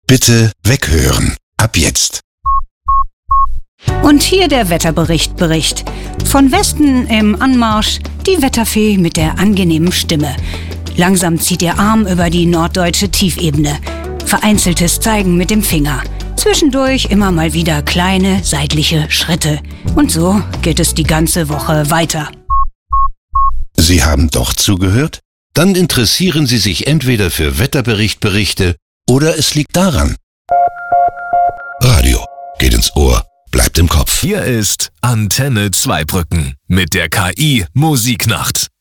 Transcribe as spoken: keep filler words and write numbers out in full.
Bitte weghören. Ab jetzt. Und hier der Wetterbericht Bericht. Von Westen im Anmarsch die Wetterfee mit der angenehmen Stimme. Langsam zieht ihr Arm über die norddeutsche Tiefebene. Vereinzeltes Zeigen mit dem Finger. Zwischendurch immer mal wieder kleine seitliche Schritte. Und so geht es die ganze Woche weiter. Sie haben doch zugehört? Dann interessieren Sie sich entweder für Wetterberichtberichte oder es liegt daran. Radio geht ins Ohr, bleibt im Kopf. Hier ist Antenne Zweibrücken mit der K I Musiknacht.